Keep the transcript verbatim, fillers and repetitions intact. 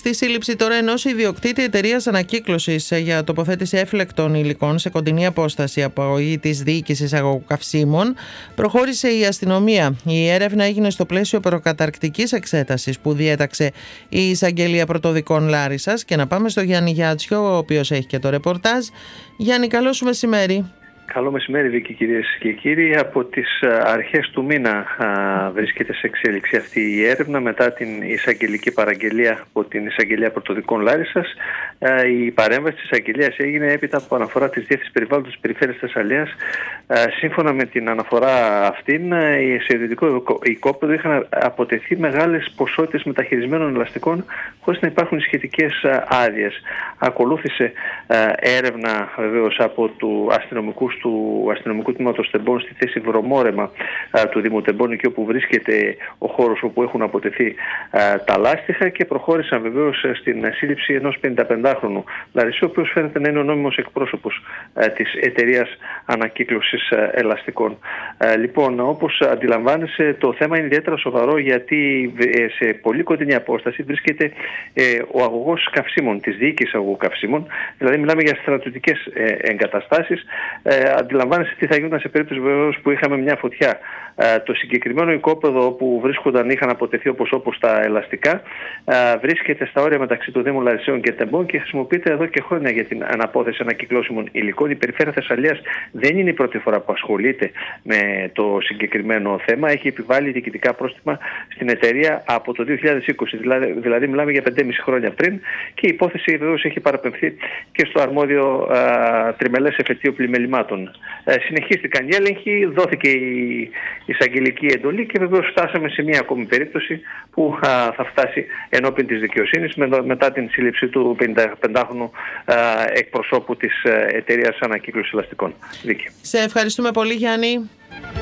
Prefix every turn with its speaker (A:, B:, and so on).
A: Στη σύλληψη τώρα ενός ιδιοκτήτη εταιρείας ανακύκλωσης για τοποθέτηση έφλεκτων υλικών σε κοντινή απόσταση από αγωγή της διοίκησης αγωγού καυσίμων προχώρησε η αστυνομία. Η έρευνα έγινε στο πλαίσιο προκαταρκτικής εξέτασης που διέταξε η Εισαγγελία Πρωτοδικών Λάρισσας. Και να πάμε στο Γιάννη Γιάτσιο, ο οποίος έχει και το ρεπορτάζ. Γιάννη, καλό σου μεσημέρι.
B: Καλό μεσημέρι, Βίκη, κυρίες και κύριοι. Από τις αρχές του μήνα α, βρίσκεται σε εξέλιξη αυτή η έρευνα μετά την εισαγγελική παραγγελία από την Εισαγγελία Πρωτοδικών Λάρισσας. Α, η παρέμβαση της εισαγγελίας έγινε έπειτα από αναφορά της Διεύθυνσης Περιβάλλοντος της Περιφέρειας Θεσσαλίας. Α, σύμφωνα με την αναφορά αυτήν, σε ιδιωτικό οικόπεδο είχαν αποτεθεί μεγάλες ποσότητες μεταχειρισμένων ελαστικών χωρίς να υπάρχουν σχετικές άδειες. Ακολούθησε α, έρευνα βεβαίως από του αστυνομικού του αστυνομικού τμήματος Τεμπών στη θέση Βρωμόρεμα α, του Δήμου Τεμπών, εκεί όπου βρίσκεται ο χώρος όπου έχουν αποτεθεί α, τα λάστιχα, και προχώρησαν βεβαίως στην σύλληψη ενός πενηνταπεντάχρονου Λαρισίου, ο οποίος φαίνεται να είναι ο νόμιμος εκπρόσωπος α, της εταιρείας ανακύκλωσης α, ελαστικών. Α, λοιπόν, όπως αντιλαμβάνεσαι, το θέμα είναι ιδιαίτερα σοβαρό, γιατί σε πολύ κοντινή απόσταση βρίσκεται ε, ο αγωγός καυσίμων, της διοίκησης αγωγού καυσίμων, δηλαδή μιλάμε για στρατιωτικές ε, εγκαταστάσεις. Ε, αντιλαμβάνεσαι τι θα γινόταν σε περίπτωση βεβαίως που είχαμε μια φωτιά. Ε, το συγκεκριμένο οικόπεδο όπου βρίσκονταν, είχαν αποτεθεί όπως όπως τα ελαστικά, ε, βρίσκεται στα όρια μεταξύ του Δήμου Λαρισαίων και Τεμπών και χρησιμοποιείται εδώ και χρόνια για την αναπόθεση ανακυκλώσιμων υλικών. Η Περιφέρεια Θεσσαλίας δεν είναι η πρώτη φορά που ασχολείται με το συγκεκριμένο θέμα. Έχει επιβάλει διοικητικά πρόστιμα στην εταιρεία από το δύο χιλιάδες είκοσι, δηλαδή, δηλαδή μιλάμε για πέντε και μισό χρόνια πριν, και η υπόθεση βεβαίως έχει παραπεμφθεί και στο αρμόδιο ε, τριμελές εφετείο πλημελημάτων. Ε, συνεχίστηκαν οι έλεγχοι, δόθηκε η εισαγγελική εντολή και βεβαίως φτάσαμε σε μια ακόμη περίπτωση που α, θα φτάσει ενώπιν της δικαιοσύνης με, μετά την σύλληψη του πενηνταπεντάχρονου εκπροσώπου της εταιρείας ανακύκλωσης ελαστικών. Δίκη.
A: Σε ευχαριστούμε πολύ, Γιάννη.